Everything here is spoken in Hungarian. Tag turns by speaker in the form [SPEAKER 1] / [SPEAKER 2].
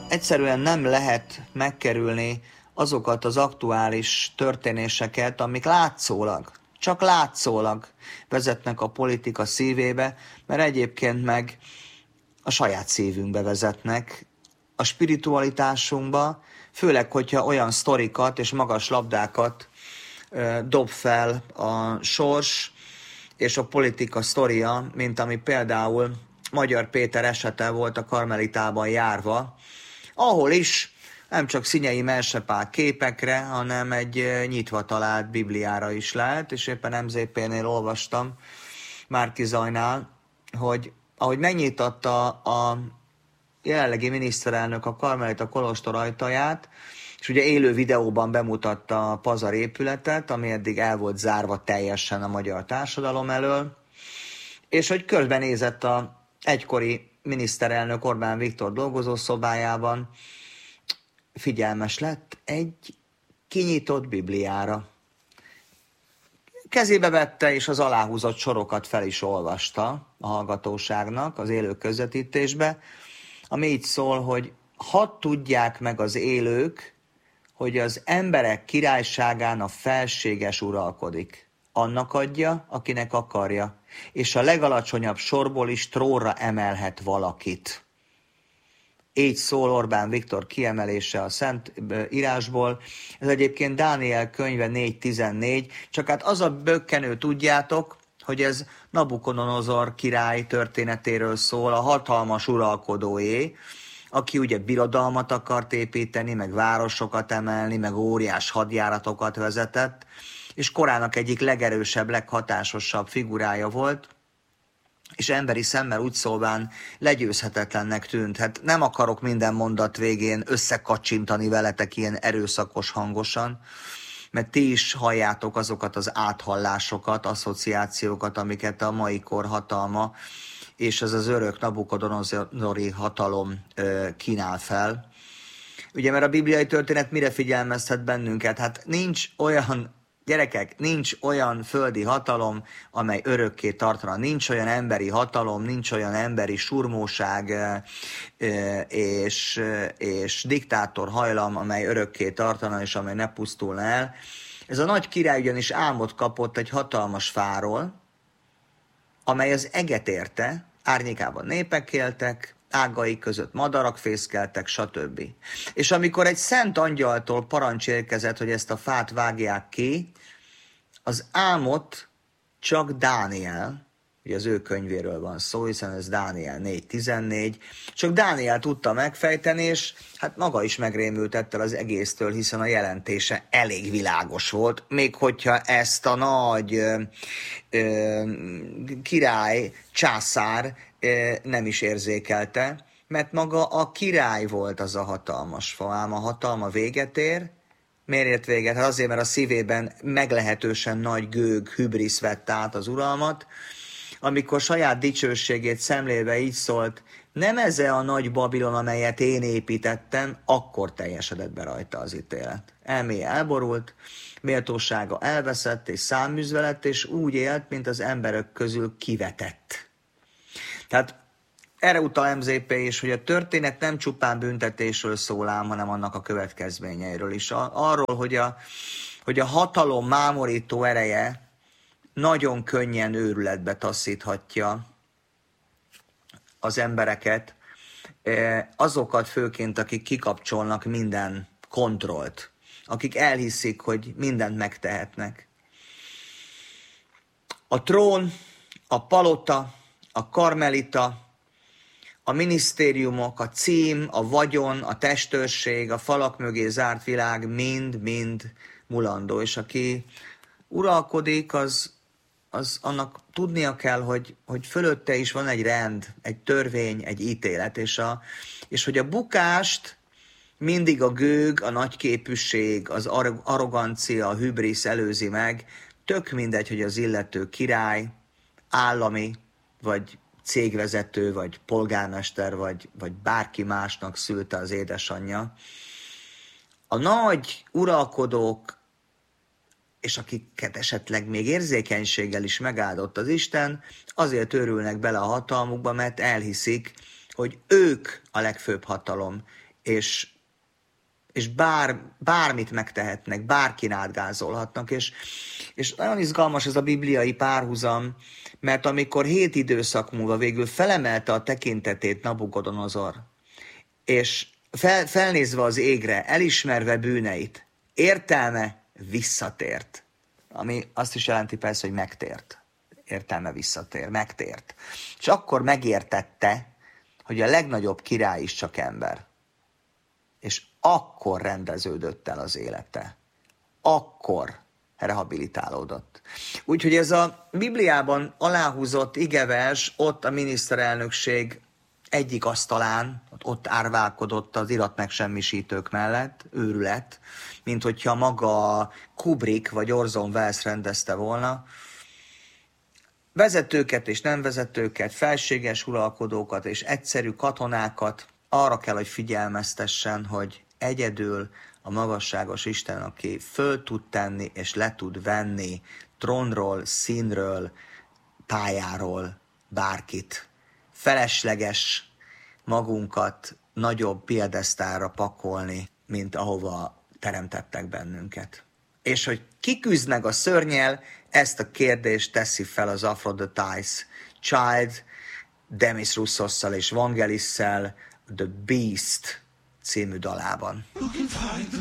[SPEAKER 1] Egyszerűen nem lehet megkerülni azokat az aktuális történéseket, amik csak látszólag vezetnek a politika szívébe, mert egyébként meg a saját szívünkbe vezetnek, a spiritualitásunkba, főleg, hogyha olyan sztorikat és magas labdákat dob fel a sors és a politika sztoria, mint ami például Magyar Péter esete volt a Karmelitában járva, ahol is nem csak Szinyei Mersepál képekre, hanem egy nyitva talált Bibliára is lehet, és éppen MZP-nél olvastam Márki Zajnál, hogy ahogy megnyitatta a jelenlegi miniszterelnök a Karmelita kolostor ajtaját, és ugye élő videóban bemutatta a Pazar épületet, ami eddig el volt zárva teljesen a magyar társadalom elől, és hogy körbenézett a egykori miniszterelnök Orbán Viktor dolgozószobájában, figyelmes lett egy kinyitott Bibliára. Kezébe vette, és az aláhúzott sorokat fel is olvasta a hallgatóságnak az élő közvetítésbe, ami így szól, hogy hadd tudják meg az élők, hogy az emberek királyságán a felséges uralkodik. Annak adja, akinek akarja, és a legalacsonyabb sorból is trónra emelhet valakit. Így szól Orbán Viktor kiemelése a Szent Írásból. Ez egyébként Dániel könyve 4.14, csak hát az a bökkenő, tudjátok, hogy ez Nabukodonozor király történetéről szól, a hatalmas uralkodóé, aki ugye birodalmat akart építeni, meg városokat emelni, meg óriás hadjáratokat vezetett, és korának egyik legerősebb, leghatásosabb figurája volt, és emberi szemmel úgy szólván legyőzhetetlennek tűnt. Hát nem akarok minden mondat végén összekacsintani veletek ilyen erőszakos hangosan, mert ti is halljátok azokat az áthallásokat, asszociációkat, amiket a mai kor hatalma és ez az örök nabukodonozori hatalom kínál fel. Ugye, mert a bibliai történet mire figyelmeztet bennünket? Hát nincs olyan földi hatalom, amely örökké tartana. Nincs olyan emberi hatalom, nincs olyan emberi surmóság és diktátor hajlam, amely örökké tartana, és amely ne pusztulna el. Ez a nagy király ugyanis álmot kapott egy hatalmas fáról, amely az eget érte, árnyékában népek éltek, ágai között madarak fészkeltek, stb. És amikor egy szent angyaltól parancs érkezett, hogy ezt a fát vágják ki, az álmot csak Dániel, ugye az ő könyvéről van szó, hiszen ez Dániel 4.14, csak Dániel tudta megfejteni, és hát maga is megrémült ettől az egésztől, hiszen a jelentése elég világos volt, még hogyha ezt a nagy király, császár nem is érzékelte, mert maga a király volt az a hatalmas fa, ám a hatalma véget ér. Miért ért véget? Hát azért, mert a szívében meglehetősen nagy gőg, hübrisz vett át az uralmat, amikor saját dicsőségét szemlélve így szólt, nem ez a nagy Babilon, amelyet én építettem, akkor teljesedett be rajta az ítélet. Elméje elborult, méltósága elveszett és száműzve lett, és úgy élt, mint az emberek közül kivetett. Tehát erre utal MZP is, hogy a történet nem csupán büntetésről szól ám, hanem annak a következményeiről is. Arról, hogy a hatalom mámorító ereje nagyon könnyen őrületbe taszíthatja az embereket, azokat főként, akik kikapcsolnak minden kontrollt, akik elhiszik, hogy mindent megtehetnek. A trón, a palota, a karmelita, a minisztériumok, a cím, a vagyon, a testőrség, a falak mögé zárt világ mind-mind mulandó, és aki uralkodik, az annak tudnia kell, hogy fölötte is van egy rend, egy törvény, egy ítélet, és hogy a bukást mindig a gőg, a nagyképűség, az arrogancia, a hübrisz előzi meg, tök mindegy, hogy az illető király, állami, vagy cégvezető, vagy polgármester, vagy bárki másnak szülte az édesanyja. A nagy uralkodók, és akiket esetleg még érzékenységgel is megáldott az Isten, azért őrülnek bele a hatalmukba, mert elhiszik, hogy ők a legfőbb hatalom, és bármit megtehetnek, bárkin átgázolhatnak, és nagyon izgalmas ez a bibliai párhuzam, mert amikor 7 időszak múlva végül felemelte a tekintetét Nabukodonozor, és felnézve az égre, elismerve bűneit, értelme visszatért, ami azt is jelenti persze, hogy megtért. Értelme visszatér, megtért. És akkor megértette, hogy a legnagyobb király is csak ember. És akkor rendeződött el az élete. Akkor rehabilitálódott. Úgyhogy ez a Bibliában aláhúzott igevers ott a miniszterelnökség egyik asztalán, ott árválkodott az iratmegsemmisítők mellett, őrület, mint hogyha maga Kubrick vagy Orson Welles rendezte volna. Vezetőket és nem vezetőket, felséges uralkodókat és egyszerű katonákat arra kell, hogy figyelmeztessen, hogy egyedül a magasságos Isten, aki föl tud tenni és le tud venni trónról, színről, pályáról bárkit. Felesleges magunkat nagyobb piedesztálra pakolni, mint ahova teremtettek bennünket. És hogy ki küzd meg a szörnnyel, ezt a kérdést teszi fel az Aphrodite Child, Demis Roussosszal és Vangelisszel The Beast című dalában.